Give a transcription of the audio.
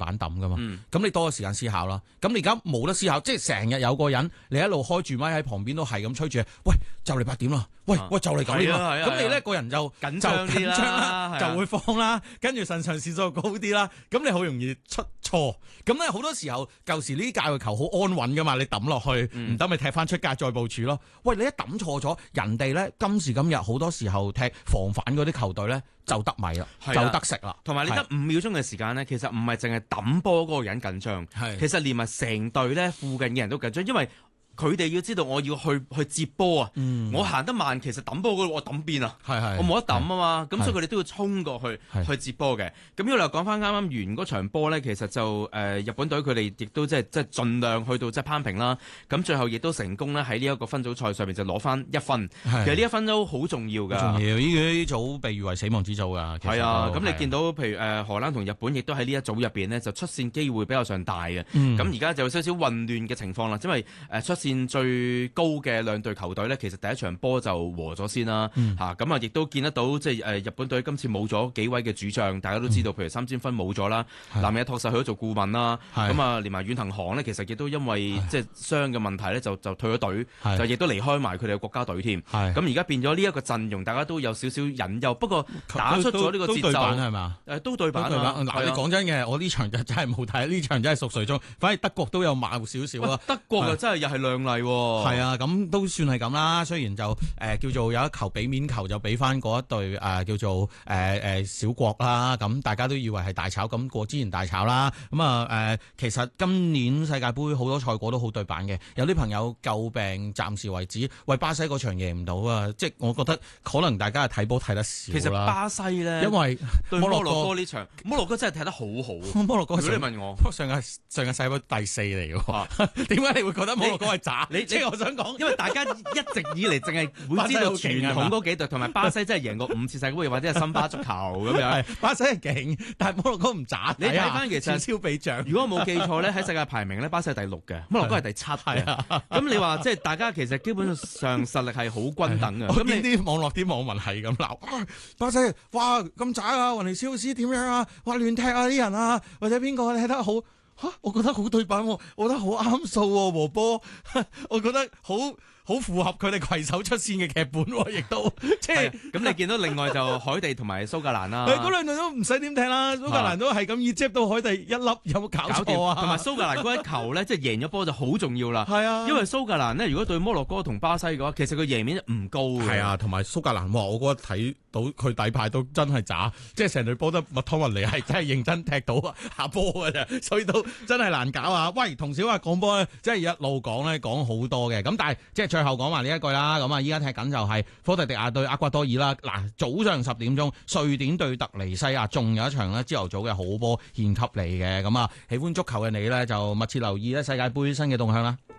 板抌噶嘛。咁你多個時間思考啦。咁你而家冇得思考，即係成日有個人你一路開住咪喺旁邊都係咁吹住，喂就嚟8點啦，喂就嚟9點啦。咁你咧個人就緊張啲啦， 就會慌啦，跟住腎上腺素高啲啦，咁你好容易出錯。咁咧好多時候舊時呢啲界外球好安穩噶嘛，你抌落去唔得咪踢翻出界再部署咯。喂，你一抌錯咗，人哋咧今時今日好多時候踢防反嗰啲球隊咧就得米啦，就得食啦。 同埋你得5秒鐘嘅時間咧，其實唔係淨係抌波嗰個人緊張，其實連埋成隊咧附近嘅人都緊張，因為佢哋要知道我要去接波啊！我行得慢，其實抌波我抌邊啊？我冇得抌啊嘛！咁所以佢哋都要衝過去接波嘅。咁如果你講翻啱啱完嗰場波咧，其實就日本隊佢哋亦都即係盡量去到即係攀平啦。咁最後亦都成功咧喺呢一個分組賽上面就攞翻1分。其實呢1分都好重要㗎。 重要呢組被譽為死亡之組㗎。 係啊，咁你見到譬如荷蘭同日本亦都喺呢一組入邊呢，就出線機會比較上大嘅。咁而家就有少少混亂嘅情況啦，因為出線最高嘅兩隊球隊呢，其實第一場波就和咗先啦，咁啊亦都見得到即係日本隊今次冇咗幾位嘅主將，大家都知道，譬如三笘薰冇咗啦，南野拓實去咗做顧問啦，咁啊連埋遠藤航呢，其實亦都因為即係傷嘅問題呢，就退咗隊，就亦都離開埋佢哋嘅國家隊添。咁而家變咗呢一個陣容，大家都有少少隱憂，不過打出咗呢個節奏係嘛？都對版啊！ 嗱，你講真嘅，我呢場就真係冇睇，呢場真係熟睡中，反而德國都有冒少少啦。 德國啊，真係又係亮麗。 係啊，咁都算係咁啦。雖然就叫做有一球俾面球就俾翻嗰一隊叫做小國啦。咁大家都以為係大炒，咁過之前大炒啦。咁其實今年世界盃好多賽果都好對版嘅。有啲朋友詬病，暫時為止為巴西嗰場贏唔到啊。即係我覺得可能大家係睇波睇得少啦。 其實巴西咧， 因為對摩洛哥呢場，摩洛哥真係踢得好好。 摩洛哥， 如果你問我， 上屆世盃第4嚟嘅，點解你會覺得摩洛哥係渣？即係我想講， 因為大家一直以嚟淨係會知道傳統嗰幾隊，同埋巴西真係贏過5次世界盃，或者係森巴足球咁樣。 巴西係勁，但係摩洛哥唔渣。 你睇翻其實超比獎， 如果我冇記錯咧，喺世界排名咧，巴西係第6嘅，摩洛哥係第7嘅。咁你話即係大家其實基本上實力係好均等嘅。 咁你啲網絡啲網民係咁鬧，巴西哇咁渣啊，雲尼斯奧斯點樣啊，哇亂踢啊啲人啊，或者邊個踢得好？我覺得好對版，我覺得好啱數喎，和波，我覺得好符合佢哋攜手出線嘅劇本，亦都即係咁。 你見到另外就海地同埋蘇格蘭啦， 嗰兩隊都唔使點踢啦，蘇格蘭都係咁易接到海地一粒，有冇搞錯啊？ 同埋蘇格蘭嗰一球咧，即係贏咗波就好重要啦。 係啊， 因為蘇格蘭呢，如果對摩洛哥同巴西嘅話，其實佢贏面唔高嘅。 係啊，同埋蘇格蘭，我覺得睇到佢底牌都真係渣，即係成隊波得麥湯文尼係真係認真踢到下波嘅啫，所以都真係難搞啊！喂，同小華講波咧，即係一路講咧講好多嘅，咁但係即係最後講埋呢一句啦。咁啊，依家踢緊就係科特迪瓦對厄瓜多爾啦。嗱，早上10點鐘，瑞典對突尼西亞，仲有一場咧朝頭早嘅好波獻給你嘅。咁啊，喜歡足球嘅你咧就密切留意咧世界盃新嘅動向啦。